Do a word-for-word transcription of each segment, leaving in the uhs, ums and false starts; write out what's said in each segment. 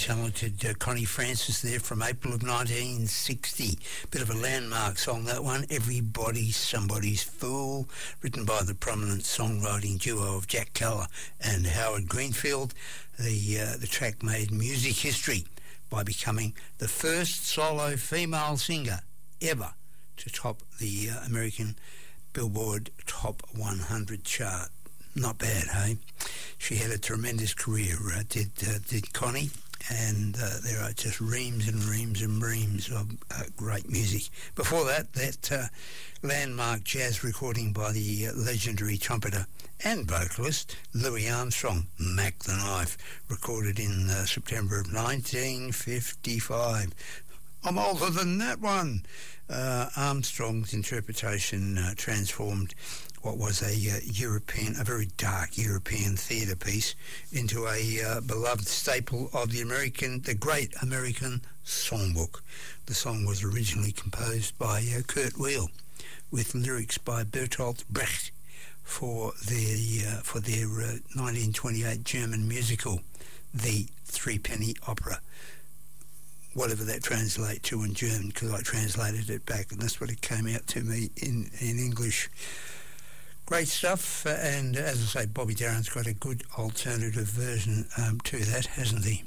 talented uh, Connie Francis there from April of nineteen sixty. Bit of a landmark song, that one. Everybody's Somebody's Fool, written by the prominent songwriting duo of Jack Keller and Howard Greenfield. The, uh, the track made music history by becoming the first solo female singer ever to top the uh, American Billboard Top one hundred chart. Not bad, hey? She had a tremendous career, uh, did uh, did Connie, and uh, there are just reams and reams and reams of uh, great music. Before that, that uh, landmark jazz recording by the uh, legendary trumpeter and vocalist Louis Armstrong, Mac the Knife, recorded in uh, September of nineteen fifty-five. I'm older than that one. Uh, Armstrong's interpretation uh, transformed what was a uh, European, a very dark European theatre piece into a uh, beloved staple of the American, the great American songbook. The song was originally composed by uh, Kurt Weill, with lyrics by Bertolt Brecht for their uh, for their uh, nineteen twenty-eight German musical, The Threepenny Opera. Whatever that translates to in German, because I translated it back, and that's what it came out to me in, in English. Great stuff, uh, and as I say, Bobby Darin's got a good alternative version um, to that, hasn't he?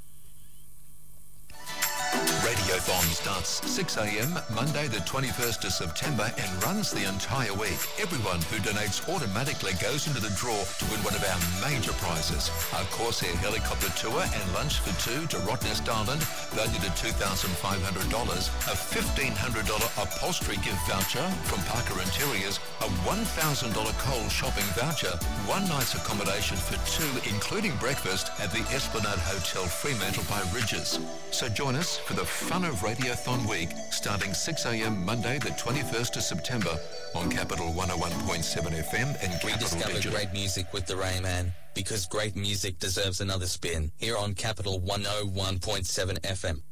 Radiothon starts six a.m. Monday the twenty-first of September and runs the entire week. Everyone who donates automatically goes into the draw to win one of our major prizes, a Corsair helicopter tour and lunch for two to Rottnest Island, valued at two thousand five hundred dollars, a fifteen hundred dollars upholstery gift voucher from Parker Interiors, a one thousand dollars Coles shopping voucher, one night's accommodation for two, including breakfast, at the Esplanade Hotel Fremantle by Ridges. So join us for the fun of Radiothon Week, starting six a.m. Monday the twenty-first of September on Capital one oh one point seven F M and Capital We discovered Digital. great music with the Rayman, because great music deserves another spin, here on Capital one oh one point seven F M.